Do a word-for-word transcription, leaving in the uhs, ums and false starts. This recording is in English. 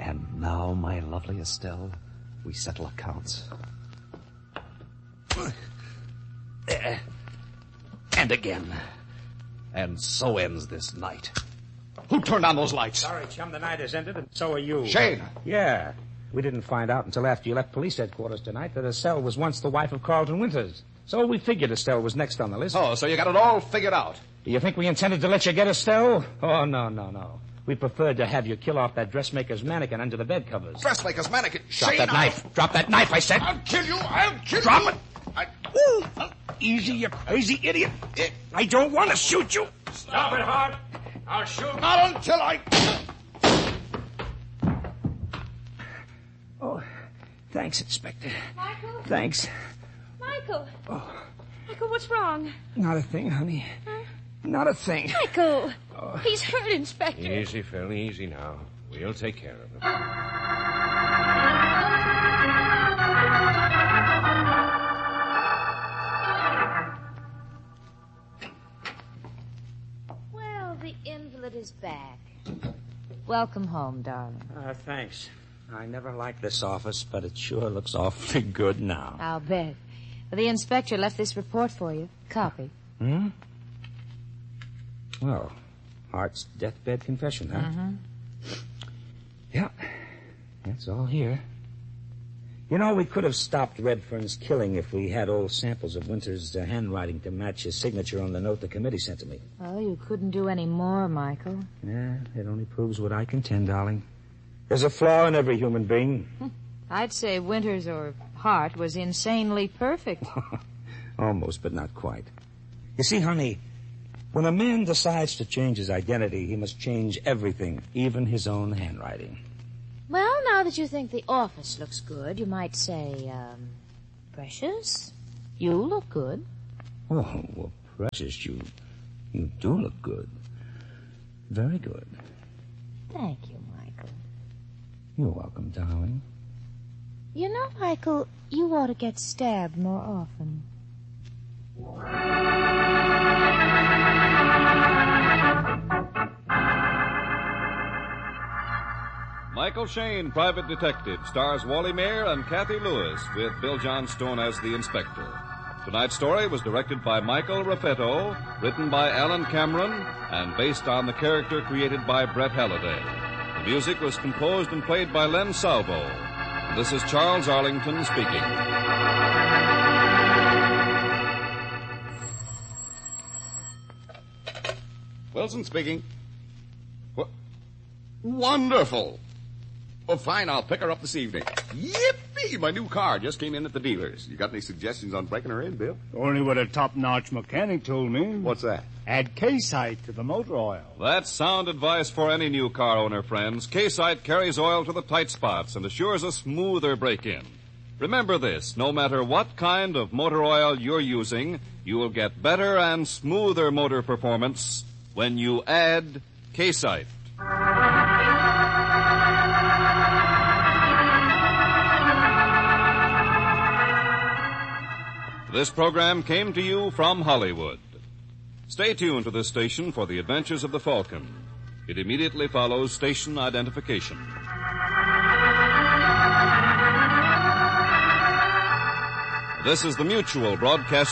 And now, my lovely Estelle, we settle accounts. And again. And so ends this night. Who turned on those lights? Sorry, chum, the night has ended, and so are you. Shane! Yeah. We didn't find out until after you left police headquarters tonight that Estelle was once the wife of Carlton Winters. So we figured Estelle was next on the list. Oh, so you got it all figured out. Do you think we intended to let you get Estelle? Oh, no, no, no. We preferred to have you kill off that dressmaker's mannequin under the bed covers. Dressmaker's mannequin? Drop Shane, that I'll... knife. Drop that knife, I said. I'll kill you. I'll kill Drop you. it. I... Ooh. Easy, you crazy idiot. It... I don't want to shoot you. Stop it, Hart. I'll shoot. Not until I... Oh, thanks, Inspector. Michael? Thanks. Michael. Oh. Michael, what's wrong? Not a thing, honey. Huh? Not a thing. Michael! Oh. He's hurt, Inspector. Easy, Phil, easy now. We'll take care of him. Well, the invalid is back. Welcome home, darling. Uh, thanks. I never liked this office, but it sure looks awfully good now. I'll bet. Well, the inspector left this report for you. Copy. Hmm? Well, Hart's deathbed confession, huh? Mm-hmm. Yeah, that's all here. You know, we could have stopped Redfern's killing if we had old samples of Winter's uh, handwriting to match his signature on the note the committee sent to me. Well, you couldn't do any more, Michael. Yeah, it only proves what I contend, darling. There's a flaw in every human being. I'd say Winters or Hart was insanely perfect. Almost, but not quite. You see, honey, when a man decides to change his identity, he must change everything, even his own handwriting. Well, now that you think the office looks good, you might say, um, Precious, you look good. Oh, well, Precious, you, you do look good. Very good. Thank you, Michael. You're welcome, darling. You know, Michael, you ought to get stabbed more often. Michael Shane, Private Detective, stars Wally Mayer and Kathy Lewis, with Bill Johnstone as the inspector. Tonight's story was directed by Michael Raffetto, written by Alan Cameron, and based on the character created by Brett Halliday. The music was composed and played by Len Salvo. And this is Charles Arlington speaking. Wilson speaking. What? Wonderful. Well, fine, I'll pick her up this evening. Yippee! My new car just came in at the dealer's. You got any suggestions on breaking her in, Bill? Only what a top-notch mechanic told me. What's that? Add K-Site to the motor oil. That's sound advice for any new car owner, friends. K-Site carries oil to the tight spots and assures a smoother break-in. Remember this, no matter what kind of motor oil you're using, you will get better and smoother motor performance when you add K-Site. This program came to you from Hollywood. Stay tuned to this station for the adventures of the Falcon. It immediately follows station identification. This is the Mutual Broadcasting